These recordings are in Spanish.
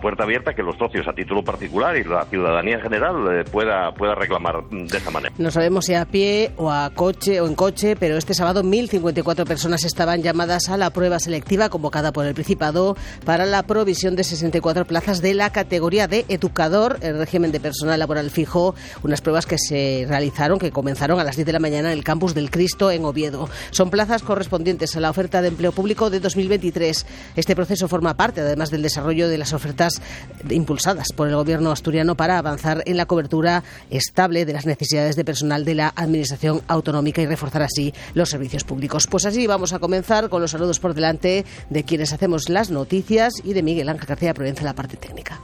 puerta abierta a que los socios a título particular y la ciudadanía en general pueda reclamar de esa manera. No sabemos si a pie o en coche, pero este sábado 1.054 personas estaban llamadas a la prueba selectiva convocada por el Principado para la provisión de 64 plazas de la categoría de educador, el régimen de personal laboral fijo, unas pruebas que se realizaron, que comenzaron a las 10 de la mañana en el campus del Cristo en Oviedo. Son plazas correspondientes a la oferta de empleo público de 2023. Este proceso forma parte, además del desarrollo de las ofertas impulsadas por el gobierno asturiano para avanzar en la cobertura estable de las necesidades de personal de la Administración autonómica y reforzar así los servicios públicos. Pues así vamos a comenzar con los saludos por delante de quienes hacemos las noticias y de Miguel Ángel García Provenza en la parte técnica.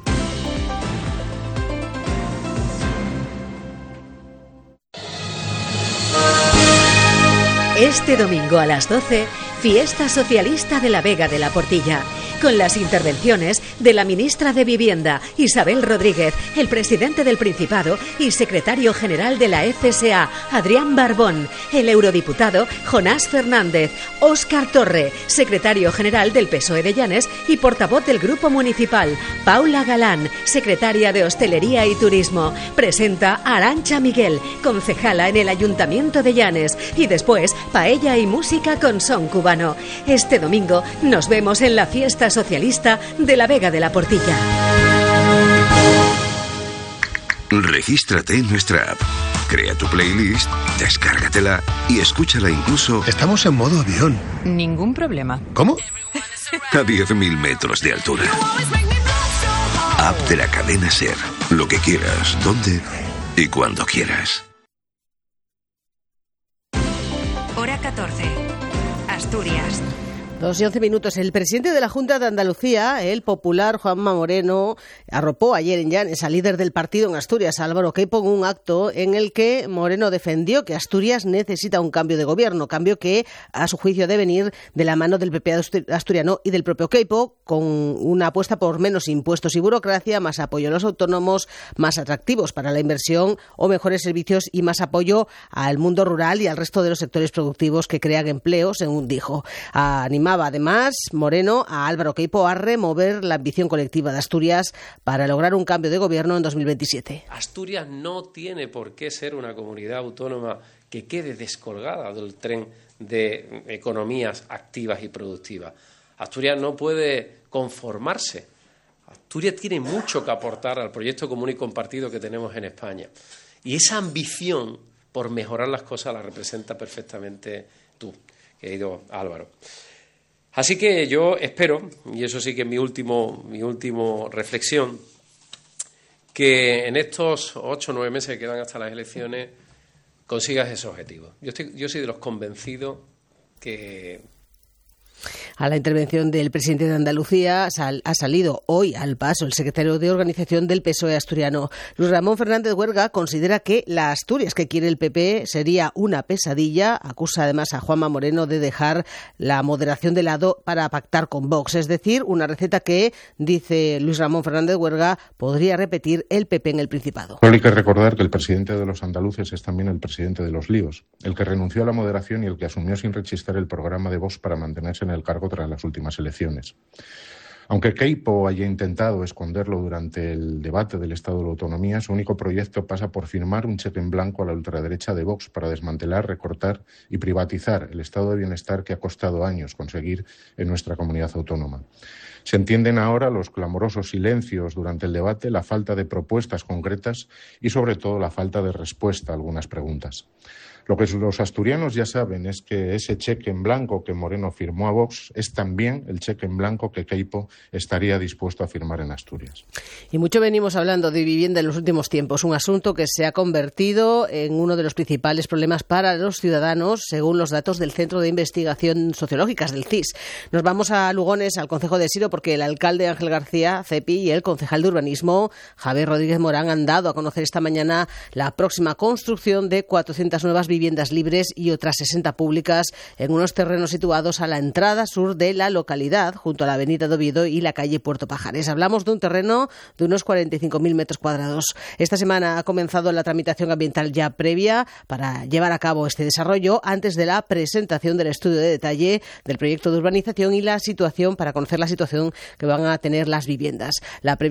Este domingo a las 12, Fiesta Socialista de la Vega de la Portilla, con las intervenciones de la ministra de Vivienda, Isabel Rodríguez, el presidente del Principado y secretario general de la FSA, Adrián Barbón, el eurodiputado Jonás Fernández, Óscar Torre, secretario general del PSOE de Llanes y portavoz del Grupo Municipal, Paula Galán, secretaria de Hostelería y Turismo. Presenta Arantxa Miguel, concejala en el Ayuntamiento de Llanes, y después paella y música con son cubano. Este domingo nos vemos en la Fiesta Socialista de la Vega de la Portilla. Regístrate en nuestra app, crea tu playlist, descárgatela y escúchala incluso... Estamos en modo avión. Ningún problema. ¿Cómo? A 10.000 metros de altura. App de la cadena SER. Lo que quieras, donde y cuando quieras. Hora 14. Asturias. 2:11. El presidente de la Junta de Andalucía, el popular Juanma Moreno, arropó ayer en Llanes al líder del partido en Asturias, Álvaro Queipo, en un acto en el que Moreno defendió que Asturias necesita un cambio de gobierno, cambio que, a su juicio, debe venir de la mano del PP asturiano y del propio Queipo, con una apuesta por menos impuestos y burocracia, más apoyo a los autónomos, más atractivos para la inversión o mejores servicios y más apoyo al mundo rural y al resto de los sectores productivos que crean empleo, según dijo. Animaba además Moreno a Álvaro Queipo a remover la ambición colectiva de Asturias para lograr un cambio de gobierno en 2027. Asturias no tiene por qué ser una comunidad autónoma que quede descolgada del tren de economías activas y productivas. Asturias no puede conformarse. Asturias tiene mucho que aportar al proyecto común y compartido que tenemos en España. Y esa ambición por mejorar las cosas la representa perfectamente tú, querido Álvaro. Así que yo espero, y eso sí que es mi último reflexión, que en estos 8 o 9 meses que quedan hasta las elecciones consigas ese objetivo. Yo soy de los convencidos que... A la intervención del presidente de Andalucía ha salido hoy al paso el secretario de Organización del PSOE asturiano. Luis Ramón Fernández Huerga considera que la Asturias que quiere el PP sería una pesadilla. Acusa además a Juanma Moreno de dejar la moderación de lado para pactar con Vox. Es decir, una receta que, dice Luis Ramón Fernández Huerga, podría repetir el PP en el Principado. Solo hay que recordar que el presidente de los andaluces es también el presidente de los líos, el que renunció a la moderación y el que asumió sin rechistar el programa de Vox para mantenerse en el cargo tras las últimas elecciones. Aunque Queipo haya intentado esconderlo durante el debate del Estado de la Autonomía, su único proyecto pasa por firmar un cheque en blanco a la ultraderecha de Vox para desmantelar, recortar y privatizar el estado de bienestar que ha costado años conseguir en nuestra comunidad autónoma. Se entienden ahora los clamorosos silencios durante el debate, la falta de propuestas concretas y, sobre todo, la falta de respuesta a algunas preguntas. Lo que los asturianos ya saben es que ese cheque en blanco que Moreno firmó a Vox es también el cheque en blanco que Queipo estaría dispuesto a firmar en Asturias. Y mucho venimos hablando de vivienda en los últimos tiempos, un asunto que se ha convertido en uno de los principales problemas para los ciudadanos, según los datos del Centro de Investigación Sociológicas, del CIS. Nos vamos a Lugones, al concejo de Siro, porque el alcalde Ángel García Cepi y el concejal de Urbanismo, Javier Rodríguez Morán, han dado a conocer esta mañana la próxima construcción de 400 nuevas viviendas libres y otras 60 públicas en unos terrenos situados a la entrada sur de la localidad, junto a la avenida de Oviedo y la calle Puerto Pajares. Hablamos de un terreno de unos 45.000 metros cuadrados. Esta semana ha comenzado la tramitación ambiental ya previa para llevar a cabo este desarrollo antes de la presentación del estudio de detalle del proyecto de urbanización y la situación, para conocer la situación que van a tener las viviendas. La